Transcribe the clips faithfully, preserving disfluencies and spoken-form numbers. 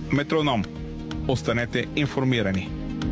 Метроном. Останете информирани.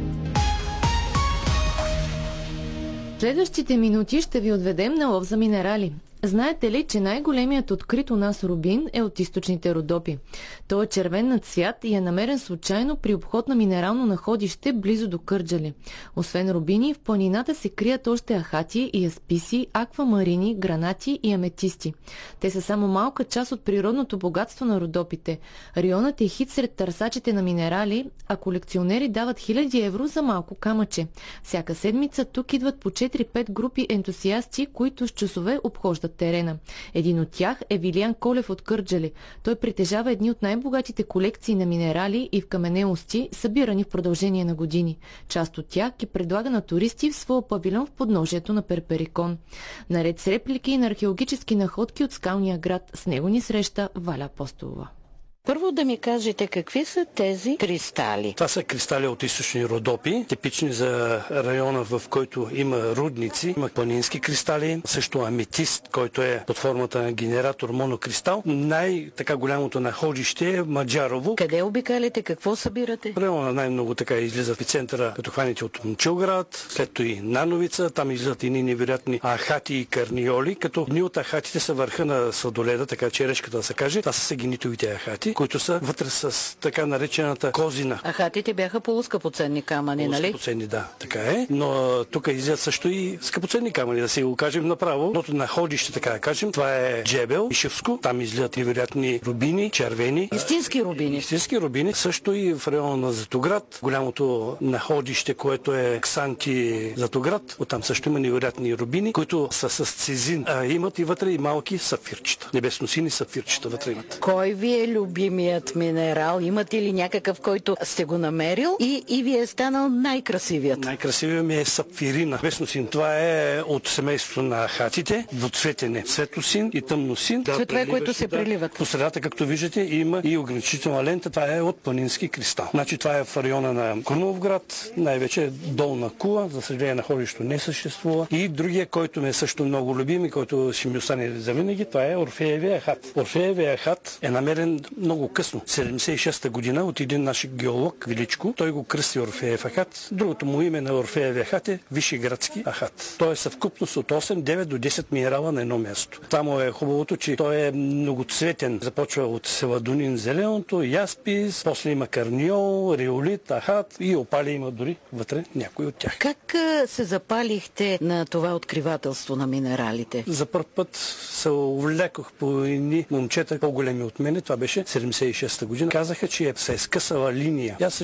Следващите минути ще ви отведем на лов за минерали. Знаете ли, че най-големият открит у нас рубин е от източните Родопи? Той е червен на цвят и е намерен случайно при обход на минерално находище близо до Кърджали. Освен рубини, в планината се крият още ахати и асписи, аквамарини, гранати и аметисти. Те са само малка част от природното богатство на Родопите. Районът е хит сред търсачите на минерали, а колекционери дават хиляди евро за малко камъче. Всяка седмица тук идват по четири-пет групи ентусиасти, които с часове обхождат терена. Един от тях е Вилиян Колев от Кърджали. Той притежава едни от най-богатите колекции на минерали и в каменелости, събирани в продължение на години. Част от тях ги предлага на туристи в своя павилион в подножието на Перперикон. Наред с реплики на археологически находки от скалния град, с него ни среща Валя Апостолова. Първо да ми кажете, какви са тези кристали? Това са кристали от източни Родопи, типични за района, в който има рудници. Има планински кристали, също аметист, който е под формата на генератор монокристал. Най-така голямото находище е Маджарово. Къде обикалите? Какво събирате? Района най-много така излиза в центъра, като хваните от Момчилград, след това и Нановица. Там излизат и невероятни ахати и карниоли, като дни от ахатите са върха на сладоледа, така черешката да се каже. Това са сегенитовите ахати, които са вътре с така наречената козина. Ахатите бяха полускъпоценни камъни, нали? Полускъпоценни, да, така е. Но тук излизат също и скъпоценни камъни, да си го кажем направо. Ното находище, така да кажем, това е Джебел, Ишевско. Там излизат невероятни рубини, червени. Истински рубини. Истински рубини. Също и в района на Златоград, голямото находище, което е Ксанти Златоград. Оттам също има невероятни рубини, които са с цизин. А имат и вътре и малки сапфирчета. Небесно-сини сапфирчета вътре имат. Кой ви е любим минерал? Имате ли някакъв, който сте го намерил и, и ви е станал най-красивият? Най-красивият ми е сапфирина. Весносин. Това е от семейството на хатите. Двуцветен е. Светлосин и тъмносин. Цветове, да, които се да. преливат. По средата, както виждате, има и ограничителна лента. Това е от планински кристал. Значи това е в района на Крумовград, най-вече Долна Кула. За съжаление, находището не съществува. И другия, който ми е също много любим и който ще ми остане за винаги, това е Орфеевия хат. Орфеевия хат е намерен много късно. седемдесет и шеста година от един наш геолог Величко. Той го кръсти Орфеев ахат. Другото му име на Орфеевия ахат е Вишеградски ахат. Той е съвкупност от осем, девет до десет минерала на едно място. Там е хубавото, че той е многоцветен. Започва от селадонин зеленото, яспис, после има карниол, реолит, ахат и опали има дори вътре някой от тях. Как се запалихте на това откривателство на минералите? За първ път се увлекох по едни момчета по-големи от мене. Това беше седемдесет и шеста година. Казаха, че се е скъсала линия. Аз